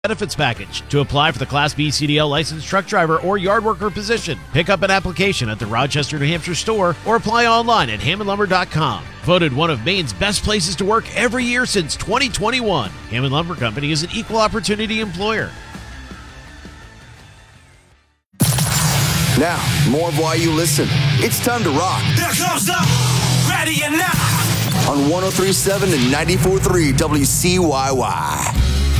benefits package. To apply for the Class B CDL licensed truck driver or yard worker position, pick up an application at the Rochester, New Hampshire store or apply online at HammondLumber.com. Voted one of Maine's best places to work every year since 2021. Hammond Lumber Company is an equal opportunity employer. Now, more of why you listen. It's time to rock. Here comes the ready or not On 103.7 and 94.3 WCYY.